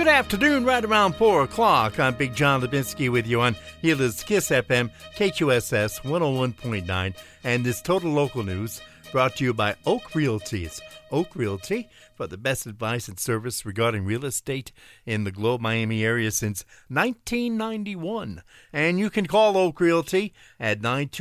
Good afternoon, right around 4 o'clock. I'm Big John Lubinsky with you on Healers Kiss FM, KQSS 101.9, and this Total Local News brought to you by Oak Realty. It's Oak Realty for the best advice and service regarding real estate in the Globe, Miami area since 1991. And you can call Oak Realty at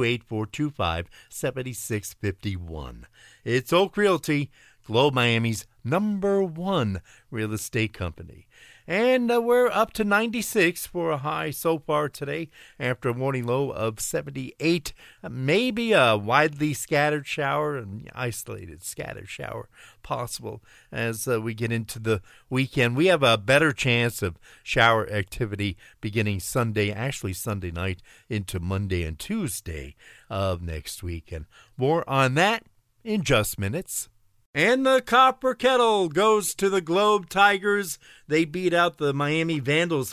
928-425-7651. It's Oak Realty, Globe, Miami's #1 real estate company. And we're up to 96 for a high so far today after a morning low of 78. Maybe a widely scattered shower and isolated scattered shower possible as we get into the weekend. We have a better chance of shower activity beginning Sunday night into Monday and Tuesday of next week. And more on that in just minutes. And the Copper Kettle goes to the Globe Tigers. They beat out the Miami Vandals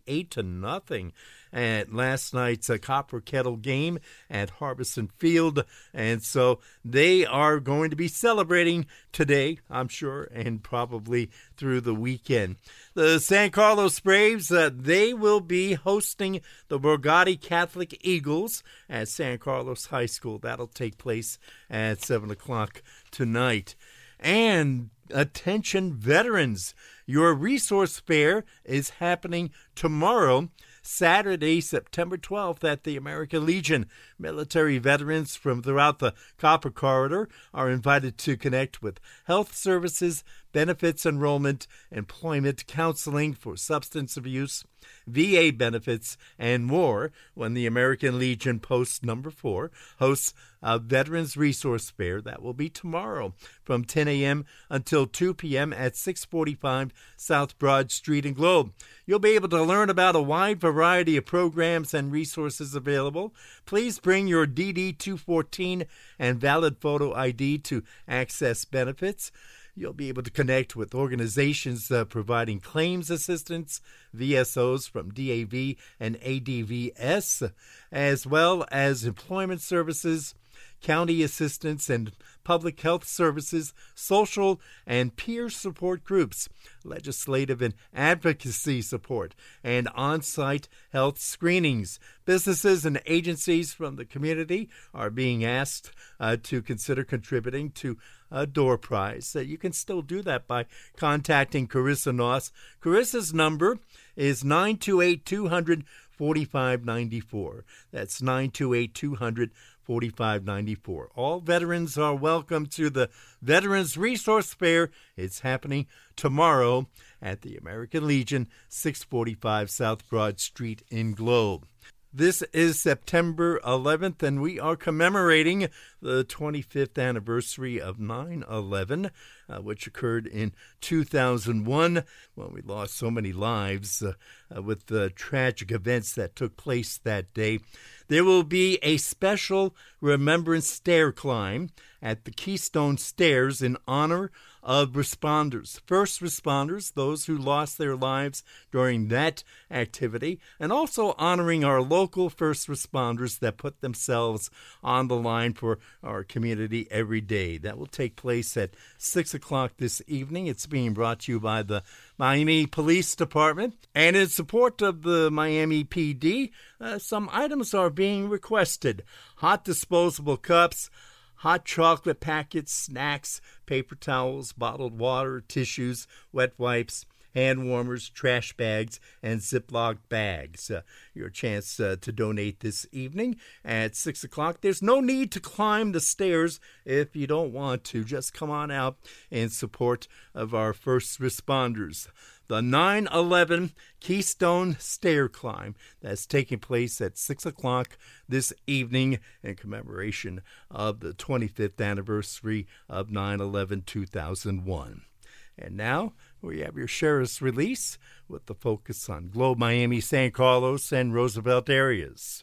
48-0 at last night's Copper Kettle game at Harbison Field. And so they are going to be celebrating today, I'm sure, and probably through the weekend. The San Carlos Braves, they will be hosting the Borgatti Catholic Eagles at San Carlos High School. That'll take place at 7 o'clock tonight. And attention veterans, your resource fair is happening tomorrow, Saturday, September 12th at the American Legion. Military veterans from throughout the Copper Corridor are invited to connect with health services, benefits enrollment, employment counseling for substance abuse, VA benefits, and more when the American Legion Post number 4 hosts a Veterans Resource Fair. That will be tomorrow from 10 a.m. until 2 p.m. at 645 South Broad Street in Globe. You'll be able to learn about a wide variety of programs and resources available. Please bring your DD-214 and valid photo ID to access benefits. You'll be able to connect with organizations providing claims assistance, VSOs from DAV and ADVS, as well as employment services, county assistance and public health services, social and peer support groups, legislative and advocacy support, and on-site health screenings. Businesses and agencies from the community are being asked to consider contributing to a door prize. You can still do that by contacting Carissa Noss. Carissa's number is 928-200-4594. That's 928-200-4594. All veterans are welcome to the Veterans Resource Fair. It's happening tomorrow at the American Legion, 645 South Broad Street in Globe. This is September 11th, and we are commemorating the 25th anniversary of 9/11, which occurred in 2001, when we lost so many lives with the tragic events that took place that day. There will be a special remembrance stair climb at the Keystone Stairs in honor of responders, first responders, those who lost their lives during that activity, and also honoring our local first responders that put themselves on the line for our community every day. That will take place at 6 o'clock this evening. It's being brought to you by the Miami Police Department. And in support of the Miami PD, some items are being requested. Hot disposable cups, hot chocolate packets, snacks, paper towels, bottled water, tissues, wet wipes, hand warmers, trash bags, and Ziploc bags. Your chance to donate this evening at 6 o'clock. There's no need to climb the stairs if you don't want to. Just come on out in support of our first responders. The 9/11 Keystone Stair Climb that's taking place at 6 o'clock this evening in commemoration of the 25th anniversary of 9/11-2001. And now we have your sheriff's release with the focus on Globe, Miami, San Carlos, and Roosevelt areas.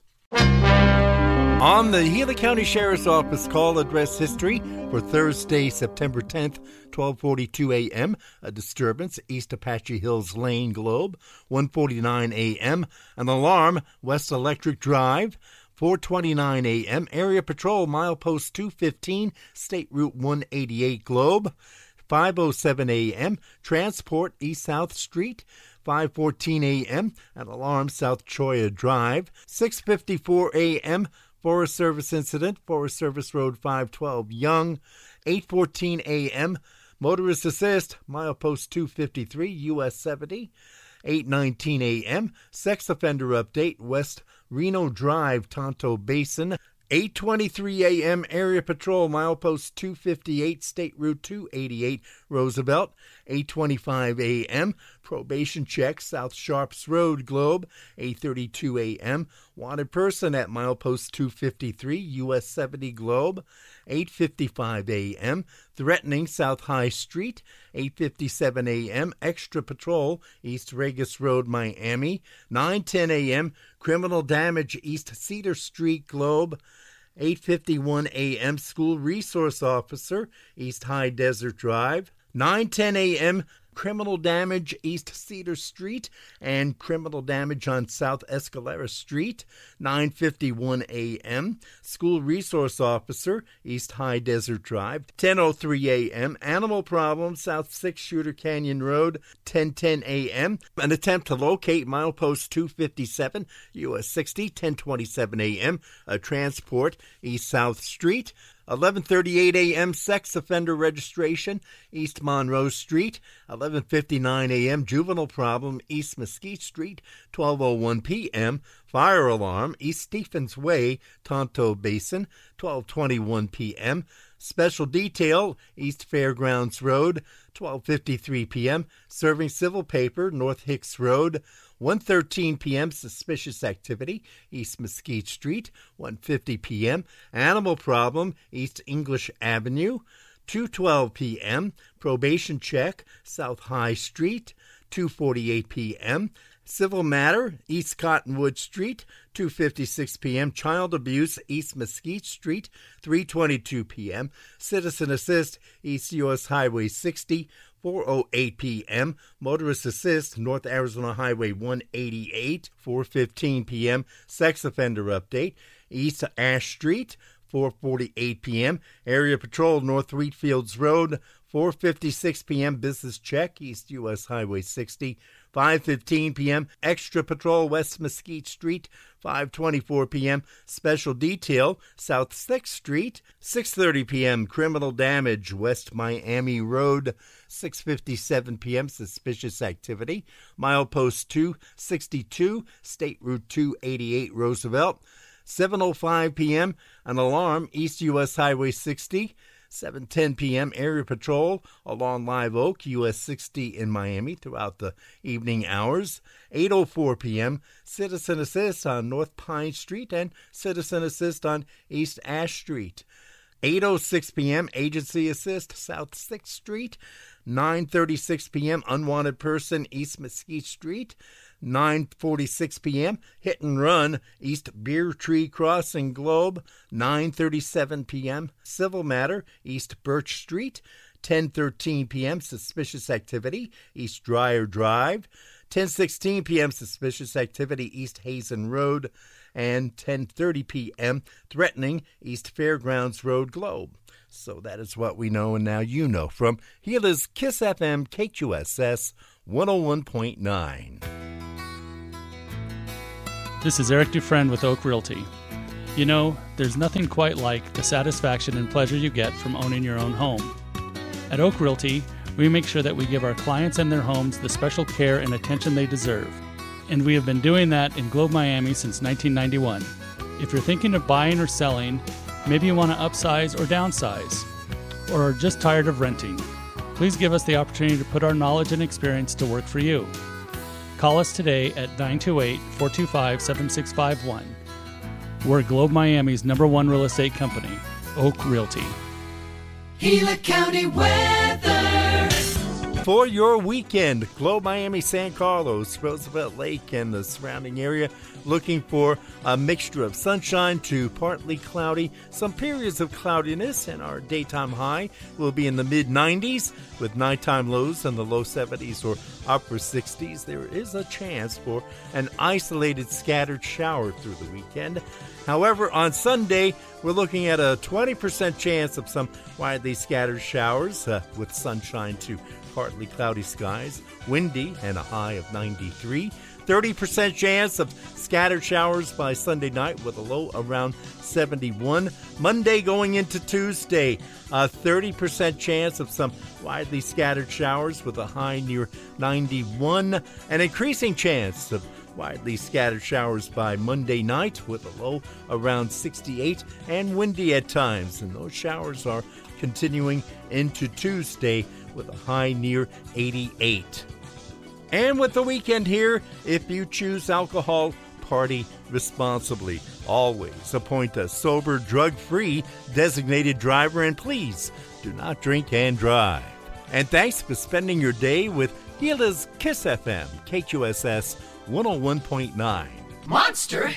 On the Gila County Sheriff's Office call address history for Thursday, September 10th, 12:42 a.m., a disturbance, East Apache Hills Lane, Globe, 1:49 a.m., an alarm, West Electric Drive, 4:29 a.m., Area Patrol, Milepost 215, State Route 188, Globe, 5:07 a.m., Transport East South Street. 5:14 a.m., an alarm South Choya Drive. 6:54 a.m., Forest Service incident, Forest Service Road 512 Young. 8:14 a.m., motorist assist, milepost 253 US 70. 8:19 a.m., sex offender update, West Reno Drive, Tonto Basin. 8:23 a.m., area patrol, milepost 258, State Route 288, Roosevelt. 8:25 a.m., probation check, South Sharps Road, Globe. 8:32 a.m., wanted person at milepost 253, US 70, Globe. 8:55 a.m., threatening South High Street. 8:57 a.m., extra patrol, East Regis Road, Miami. 9:10 a.m., criminal damage, East Cedar Street, Globe. 8:51 a.m., school resource officer, East High Desert Drive. 9:10 a.m., criminal damage, East Cedar Street, and criminal damage on South Escalera Street. 9:51 a.m., school resource officer, East High Desert Drive. 10:03 a.m., animal problem, South 6 Shooter Canyon Road. 10:10 a.m., an attempt to locate milepost 257, US 60. 10:27 a.m., a transport, East South Street. 11:38 a.m., sex offender registration, East Monroe Street. 11:59 a.m., juvenile problem, East Mesquite Street. 12:01 p.m., fire alarm, East Stephens Way, Tonto Basin. 12:21 p.m., special detail, East Fairgrounds Road. 12:53 p.m., serving civil paper, North Hicks Road. 1:13 p.m., suspicious activity, East Mesquite Street. 1:50 p.m., animal problem, East English Avenue. 2:12 p.m., probation check, South High Street. 2:48 p.m., civil matter, East Cottonwood Street. 2:56 p.m., child abuse, East Mesquite Street. 3:22 p.m., citizen assist, East U.S. Highway 60. 4:08 p.m., motorist assist, North Arizona Highway 188. 4:15 p.m., sex offender update, East Ash Street. 4:48 p.m., area patrol, North Wheatfields Road. 4:56 p.m., business check, East U.S. Highway 60. 5:15 p.m., extra patrol, West Mesquite Street. 5:24 p.m., special detail, South 6th Street. 6:30 p.m., criminal damage, West Miami Road. 6:57 p.m., suspicious activity, milepost 262, State Route 288, Roosevelt. 7:05 p.m., an alarm, East U.S. Highway 60. 7:10 p.m., area patrol along Live Oak, US 60 in Miami throughout the evening hours. 8:04 p.m., citizen assist on North Pine Street and citizen assist on East Ash Street. 8:06 p.m., agency assist, South 6th Street. 9:36 p.m., unwanted person, East Mesquite Street. 9:46 p.m., hit and run, East Beer Tree Crossing, Globe. 9:37 p.m., civil matter, East Birch Street. 10:13 p.m., suspicious activity, East Dryer Drive. 10:16 p.m., suspicious activity, East Hazen Road. And 10:30 p.m., threatening, East Fairgrounds Road, Globe. So that is what we know, and now you know. From Gila's Kiss FM KQSS 101.9. This is Eric Dufresne with Oak Realty. You know, there's nothing quite like the satisfaction and pleasure you get from owning your own home. At Oak Realty, we make sure that we give our clients and their homes the special care and attention they deserve. And we have been doing that in Globe, Miami since 1991. If you're thinking of buying or selling, maybe you want to upsize or downsize, or are just tired of renting, please give us the opportunity to put our knowledge and experience to work for you. Call us today at 928-425-7651. We're Globe Miami's #1 real estate company, Oak Realty. Gila County weather. For your weekend, Globe Miami, San Carlos, Roosevelt Lake, and the surrounding area, looking for a mixture of sunshine to partly cloudy, some periods of cloudiness, and our daytime high will be in the mid-90s with nighttime lows in the low 70s or upper 60s. There is a chance for an isolated scattered shower through the weekend. However, on Sunday, we're looking at a 20% chance of some widely scattered showers with sunshine to partly cloudy skies, windy, and a high of 93. 30% chance of scattered showers by Sunday night with a low around 71. Monday going into Tuesday, a 30% chance of some widely scattered showers with a high near 91. An increasing chance of widely scattered showers by Monday night with a low around 68 and windy at times. And those showers are continuing into Tuesday with a high near 88. And with the weekend here, if you choose alcohol, party responsibly. Always appoint a sober, drug-free designated driver, and please do not drink and drive. And thanks for spending your day with Gila's Kiss FM, KQSS 101.9. Monster